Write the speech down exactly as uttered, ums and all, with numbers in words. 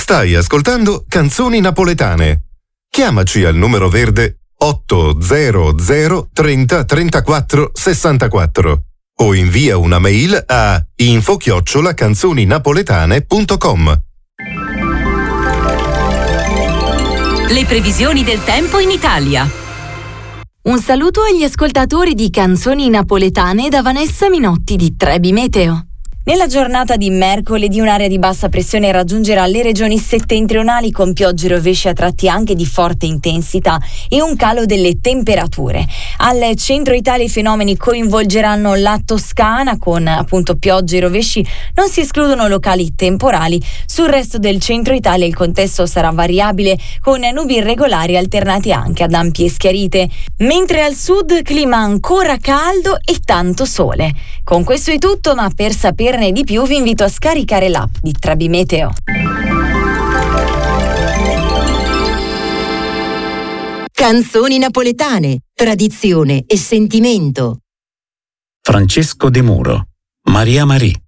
Stai ascoltando Canzoni Napoletane. Chiamaci al numero verde otto zero zero trenta trentaquattro sessantaquattro o invia una mail a info chiocciola canzoninapoletane punto com. Le previsioni del tempo in Italia. Un saluto agli ascoltatori di Canzoni Napoletane da Vanessa Minotti di Trebi Meteo. Nella giornata di mercoledì un'area di bassa pressione raggiungerà le regioni settentrionali con piogge e rovesci a tratti anche di forte intensità e un calo delle temperature. Al centro Italia i fenomeni coinvolgeranno la Toscana con appunto piogge e rovesci, non si escludono locali temporali. Sul resto del centro Italia il contesto sarà variabile con nubi irregolari alternate anche ad ampie schiarite, mentre al sud clima ancora caldo e tanto sole. Con questo è tutto, ma per saperne di più vi invito a scaricare l'app di Trebi Meteo. Canzoni napoletane, tradizione e sentimento. Francesco De Muro, Maria Marie.